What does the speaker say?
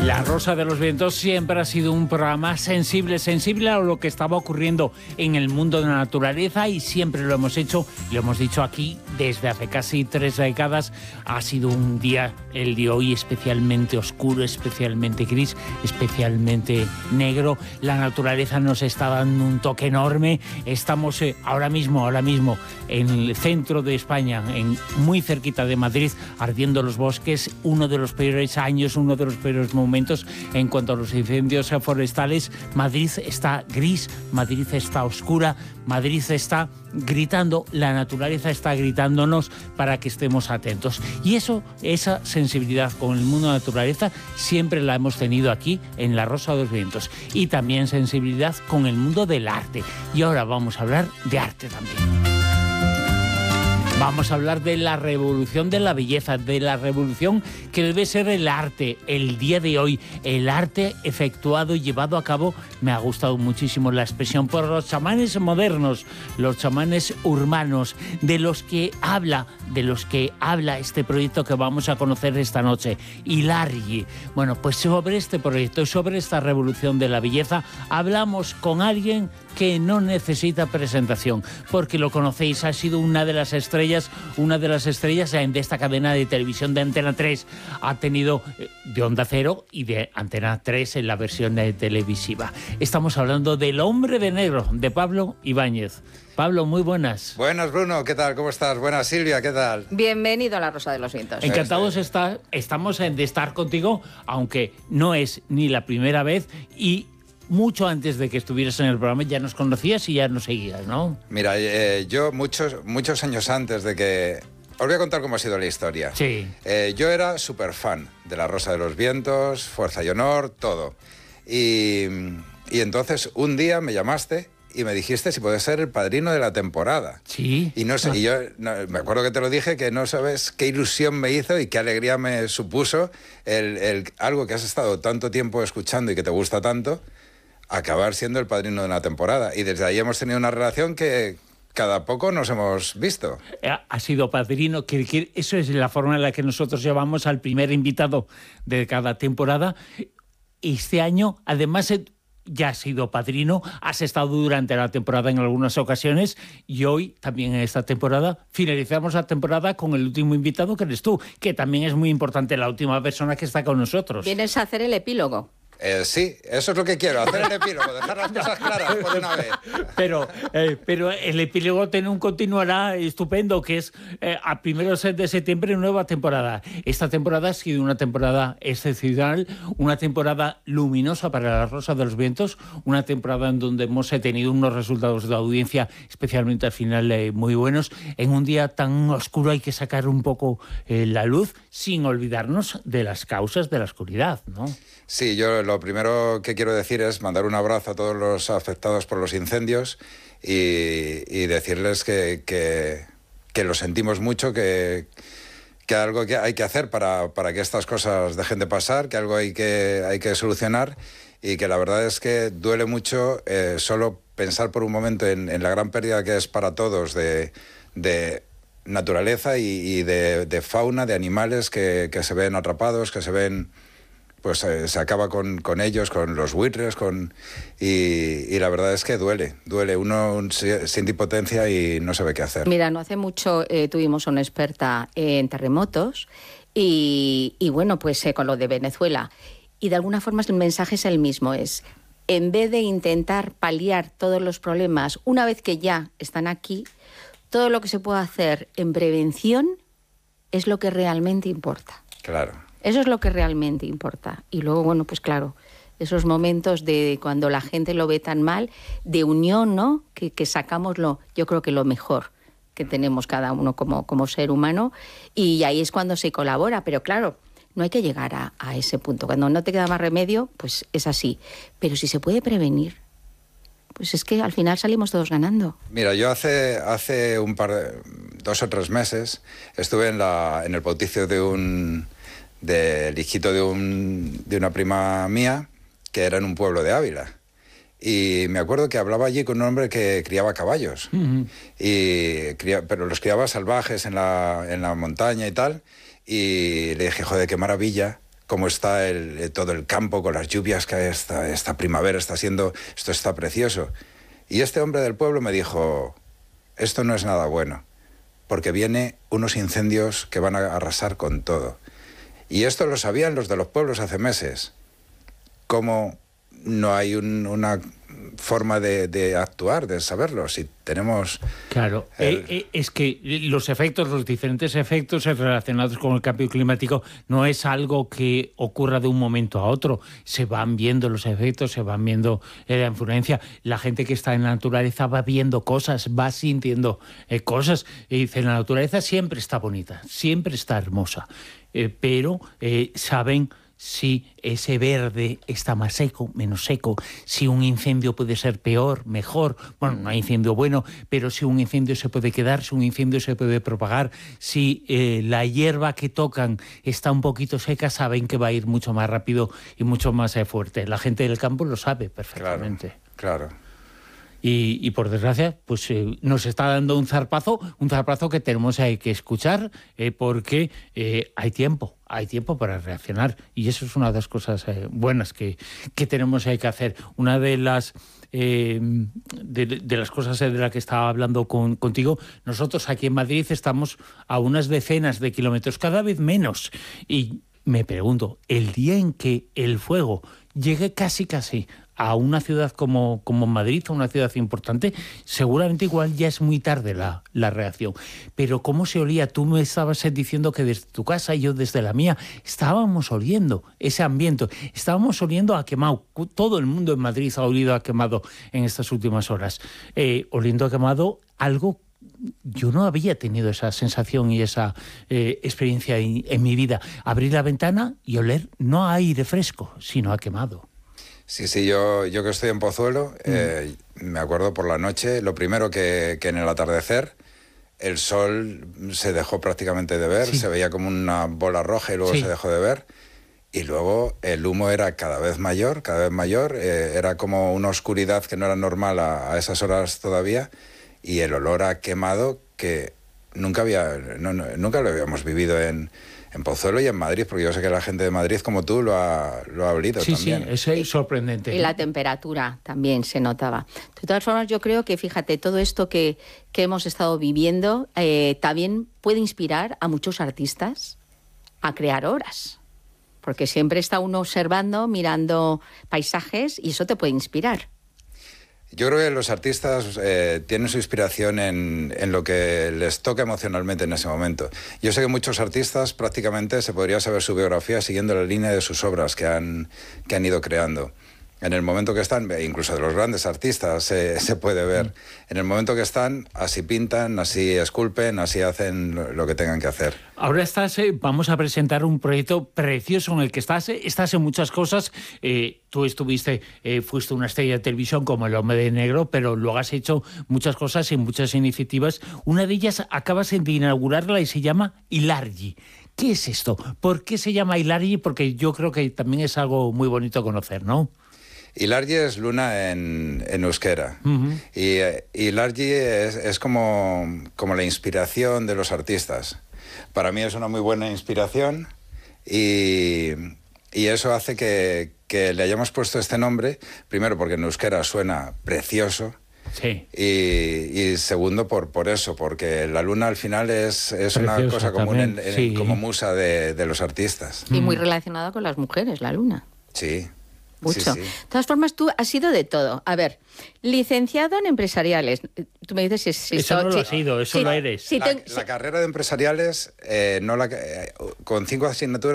La Rosa de los Vientos siempre ha sido un programa sensible a lo que estaba ocurriendo en el mundo de la naturaleza, y siempre lo hemos hecho, lo hemos dicho aquí desde hace casi 3 décadas. Ha sido un día, el de hoy, especialmente oscuro, especialmente gris, especialmente negro. La naturaleza nos está dando un toque enorme. Estamos ahora mismo en el centro de España, muy cerquita de Madrid, ardiendo los bosques. Uno de los peores años, uno de los peores momentos en cuanto a los incendios forestales. Madrid está gris, Madrid está oscura, Madrid está gritando, la naturaleza está gritándonos para que estemos atentos. Y esa sensibilidad con el mundo de la naturaleza siempre la hemos tenido aquí en La Rosa de los Vientos. Y también sensibilidad con el mundo del arte. Y ahora vamos a hablar de arte también. Vamos a hablar de la revolución de la belleza, de la revolución que debe ser el arte, el día de hoy, el arte efectuado y llevado a cabo. Me ha gustado muchísimo la expresión por los chamanes modernos, los chamanes urbanos, de los que habla este proyecto que vamos a conocer esta noche, Ilargi. Bueno, pues sobre este proyecto, sobre esta revolución de la belleza, hablamos con alguien que no necesita presentación, porque lo conocéis, ha sido una de las estrellas de esta cadena de televisión de Antena 3. Ha tenido de Onda Cero y de Antena 3 en la versión televisiva. Estamos hablando del Hombre de Negro, de Pablo Ibáñez. Pablo, muy buenas. Buenas, Bruno, ¿qué tal? ¿Cómo estás? Buenas, Silvia, ¿qué tal? Bienvenido a La Rosa de los Vientos. Encantados estamos de estar contigo, aunque no es ni la primera vez, y mucho antes de que estuvieras en el programa ya nos conocías y ya nos seguías, ¿no? Mira, yo muchos años antes de que... Os voy a contar cómo ha sido la historia. Sí. Yo era súper fan de La Rosa de los Vientos, Fuerza y Honor, todo. Y entonces un día me llamaste y me dijiste si podías ser el padrino de la temporada. Sí. Y no sé, y yo me acuerdo que te lo dije, que no sabes qué ilusión me hizo y qué alegría me supuso algo que has estado tanto tiempo escuchando y que te gusta tanto, acabar siendo el padrino de una temporada. Y desde ahí hemos tenido una relación que cada poco nos hemos visto. Ha sido padrino, que eso es la forma en la que nosotros llevamos al primer invitado de cada temporada. Este año, además, ya has sido padrino, has estado durante la temporada en algunas ocasiones, y hoy, también en esta temporada, finalizamos la temporada con el último invitado, que eres tú, que también es muy importante, la última persona que está con nosotros. ¿Vienes a hacer el epílogo? Sí, eso es lo que quiero, hacer el epílogo, dejar las cosas claras por una vez. Pero el epílogo continuará estupendo, que es a primeros de septiembre, nueva temporada. Esta temporada ha sido una temporada excepcional, una temporada luminosa para La Rosa de los Vientos, una temporada en donde hemos tenido unos resultados de audiencia, especialmente al final, muy buenos. En un día tan oscuro hay que sacar un poco la luz, sin olvidarnos de las causas de la oscuridad, ¿no? Sí, yo lo primero que quiero decir es mandar un abrazo a todos los afectados por los incendios y decirles que lo sentimos mucho, que algo que hay que hacer para que estas cosas dejen de pasar, que algo hay que solucionar, y que la verdad es que duele mucho solo pensar por un momento en la gran pérdida que es para todos de naturaleza y de fauna, de animales que se ven atrapados, que se ven... pues se acaba con ellos, con los buitres, y la verdad es que duele. Uno siente impotencia y no sabe qué hacer. Mira, no hace mucho tuvimos una experta en terremotos y bueno, pues con lo de Venezuela. Y de alguna forma el mensaje es el mismo, es en vez de intentar paliar todos los problemas, una vez que ya están aquí, todo lo que se pueda hacer en prevención es lo que realmente importa. Claro. Eso es lo que realmente importa. Y luego, bueno, pues claro, esos momentos de cuando la gente lo ve tan mal, de unión, ¿no? Que sacamos yo creo que lo mejor que tenemos cada uno como ser humano, y ahí es cuando se colabora. Pero claro, no hay que llegar a ese punto. Cuando no te queda más remedio, pues es así. Pero si se puede prevenir, pues es que al final salimos todos ganando. Mira, yo hace 2 o 3 meses estuve en el bautizo del hijito de una prima mía, que era en un pueblo de Ávila. Y me acuerdo que hablaba allí con un hombre que criaba caballos. Uh-huh. Pero los criaba salvajes en la montaña y tal. Y le dije, joder, qué maravilla cómo está todo el campo con las lluvias que hay esta primavera, esto está precioso. Y este hombre del pueblo me dijo, esto no es nada bueno, porque vienen unos incendios que van a arrasar con todo. Y esto lo sabían los de los pueblos hace meses. ¿Cómo no hay una forma de actuar, de saberlo? Si tenemos... Claro, es que los diferentes efectos relacionados con el cambio climático no es algo que ocurra de un momento a otro. Se van viendo los efectos, se van viendo la influencia. La gente que está en la naturaleza va viendo cosas, va sintiendo cosas. Y dice, la naturaleza siempre está bonita, siempre está hermosa, pero saben si ese verde está más seco, menos seco, si un incendio puede ser peor, mejor. Bueno, no hay incendio bueno, pero si un incendio se puede quedar, si un incendio se puede propagar, si la hierba que tocan está un poquito seca, saben que va a ir mucho más rápido y mucho más fuerte. La gente del campo lo sabe perfectamente. Claro. Y por desgracia, pues nos está dando un zarpazo que tenemos que escuchar, porque hay tiempo para reaccionar, y eso es una de las cosas buenas que tenemos que hacer. Una de las de las cosas de las que estaba hablando contigo, nosotros aquí en Madrid estamos a unas decenas de kilómetros, cada vez menos, y me pregunto, el día en que el fuego llegue casi a una ciudad como Madrid, a una ciudad importante, seguramente igual ya es muy tarde la reacción. Pero ¿cómo se olía? Tú me estabas diciendo que desde tu casa y yo desde la mía estábamos oliendo ese ambiente, estábamos oliendo a quemado. Todo el mundo en Madrid ha olido a quemado en estas últimas horas. Oliendo a quemado, algo... Yo no había tenido esa sensación y esa experiencia en mi vida. Abrir la ventana y oler no a aire fresco, sino a quemado. Sí, yo que estoy en Pozuelo, me acuerdo por la noche, lo primero que en el atardecer el sol se dejó prácticamente de ver, se veía como una bola roja y luego se dejó de ver, y luego el humo era cada vez mayor, era como una oscuridad que no era normal a esas horas todavía, y el olor a quemado que nunca lo habíamos vivido en Pozuelo y en Madrid, porque yo sé que la gente de Madrid, como tú, lo ha olido también. Sí, eso es sorprendente. Y la temperatura también se notaba. De todas formas, yo creo que, fíjate, todo esto que hemos estado viviendo también puede inspirar a muchos artistas a crear obras. Porque siempre está uno observando, mirando paisajes, y eso te puede inspirar. Yo creo que los artistas tienen su inspiración en lo que les toca emocionalmente en ese momento. Yo sé que muchos artistas prácticamente se podría saber su biografía siguiendo la línea de sus obras que han ido creando. En el momento que están, incluso de los grandes artistas se puede ver, en el momento que están, así pintan, así esculpen, así hacen lo que tengan que hacer. Ahora vamos a presentar un proyecto precioso en el que estás en muchas cosas. Tú fuiste una estrella de televisión como El Hombre de Negro, pero luego has hecho muchas cosas y muchas iniciativas. Una de ellas acabas de inaugurarla y se llama Ilargi. ¿Qué es esto? ¿Por qué se llama Ilargi? Porque yo creo que también es algo muy bonito conocer, ¿no? Ilargi es luna en euskera. Y Ilargi es como la inspiración de los artistas. Para mí es una muy buena inspiración y eso hace que le hayamos puesto este nombre, primero porque en euskera suena precioso. Sí. Y segundo por eso, porque la luna al final es una cosa común como musa de los artistas. Y muy relacionada con las mujeres, la luna. Sí. Mucho. De todas formas, tú has sido de todo. A ver, licenciado en empresariales. Tú me dices si eso no lo has sido, eso lo eres. La carrera de empresariales, con 5 asignaturas,